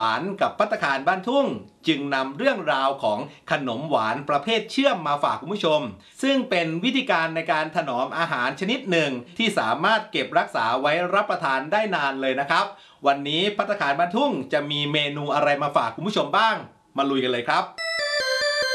หวานกับภัตตาคารบ้านทุ่งจึงนำเรื่องราวของขนมหวานประเภทเชื่อมมาฝากคุณผู้ชมซึ่งเป็นวิธีการในการถนอมอาหารชนิดหนึ่งที่สามารถเก็บรักษาไว้รับประทานได้นานเลยนะครับวันนี้ภัตตาคารบ้านทุ่งจะมีเมนูอะไรมาฝากคุณผู้ชมบ้างมาลุยกันเลยครับ